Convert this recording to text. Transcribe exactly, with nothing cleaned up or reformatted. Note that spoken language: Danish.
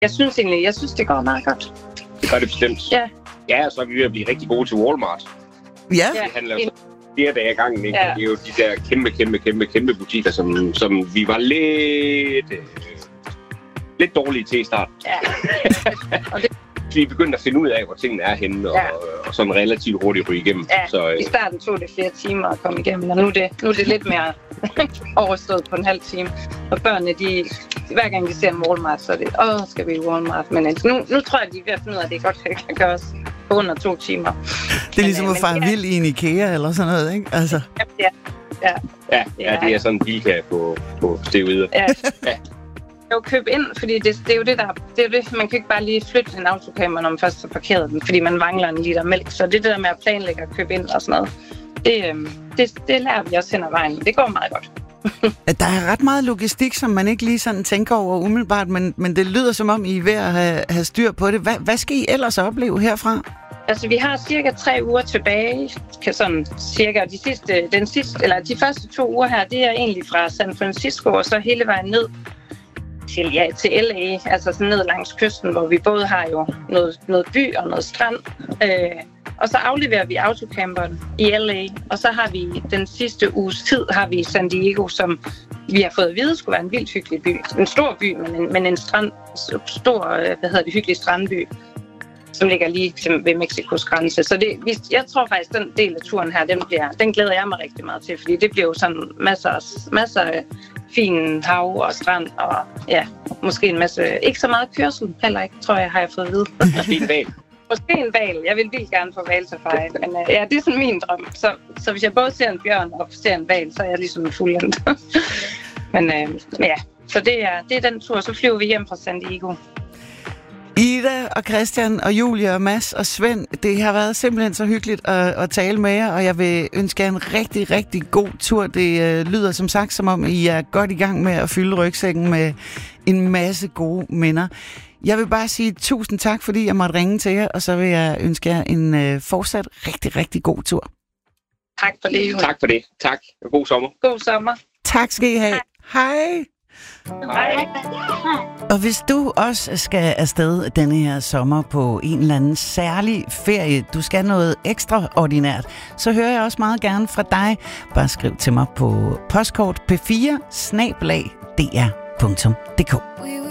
Jeg synes egentlig, jeg synes, det går meget godt. Det gør det bestemt. Ja. Ja, så er vi ved at blive rigtig gode til Walmart. Ja. Det handler jo flere dage ad gangen, ikke? Ja. Det er jo de der kæmpe, kæmpe, kæmpe, kæmpe butikker, som, som vi var lidt, øh, lidt dårlige til i starten. Ja. Og det... Vi er begyndt at finde ud af, hvor tingene er henne, og, ja. og sådan relativt hurtigt ryge igennem. Ja, så, øh... i starten tog det flere timer at komme igennem, og nu er det, nu er det lidt mere overstået på en halv time. Og børnene, de, hver gang de ser en Walmart, så er det, åh, skal vi i Walmart? Men nu, nu tror jeg, de er ved at finde ud af, at det godt kan gøres på under to timer. Det er ligesom men, at fare ja. vild i en IKEA eller sådan noget, ikke? Altså. Ja, ja. Ja, ja, det er sådan en bilka på, på steroider. Ja. Ja. Jo, købe ind, fordi det, det er jo det, der... Det er jo det, man kan ikke bare lige flytte en autocamper, når man først har parkeret den, fordi man mangler en liter mælk. Så det er det der med at planlægge og købe ind og sådan noget. Det, det, det lærer vi også hen ad vejen. Det går meget godt. Der er ret meget logistik, som man ikke lige sådan tænker over umiddelbart, men, men det lyder som om, I er ved at have, have styr på det. Hvad, hvad skal I ellers opleve herfra? Altså, vi har cirka tre uger tilbage, kan sådan cirka de sidste, den sidste, eller de første to uger her, det er egentlig fra San Francisco og så hele vejen ned til, ja, til L A, altså sådan ned langs kysten, hvor vi både har jo noget, noget by og noget strand. Øh, og så afleverer vi autocamperen i L A, og så har vi den sidste uges tid, har vi San Diego, som vi har fået at vide skulle være en vildt hyggelig by. En stor by, men en, men en strand, stor, hvad hedder det, hyggelig strandby, som ligger lige ved Mexikos grænse. Så det, jeg tror faktisk, den del af turen her, den, bliver, den glæder jeg mig rigtig meget til, fordi det bliver jo sådan masser, masser af fin hav og strand, og ja, måske en masse, ikke så meget kørsel heller ikke, tror jeg, har jeg fået at vide. Måske en val. Måske en val. Jeg vil vildt gerne få valsafari, men uh, ja, det er sådan min drøm. Så, så hvis jeg både ser en bjørn og ser en val, så er jeg ligesom fuldendt. men uh, ja, så det er, det er den tur. Så flyver vi hjem fra San Diego. Ida og Christian og Julie og Mads og Svend, det har været simpelthen så hyggeligt at, at tale med jer, og jeg vil ønske jer en rigtig, rigtig god tur. Det uh, lyder som sagt, som om I er godt i gang med at fylde rygsækken med en masse gode minder. Jeg vil bare sige tusind tak, fordi jeg måtte ringe til jer, og så vil jeg ønske jer en uh, fortsat rigtig, rigtig god tur. Tak for det, Julie. Tak for det. Tak. God sommer. God sommer. Tak skal I have. Hej. Hej. Og hvis du også skal afsted denne her sommer på en eller anden særlig ferie, du skal noget ekstraordinært, så hører jeg også meget gerne fra dig. Bare skriv til mig på postkort p fire snabel-a d r punktum d k.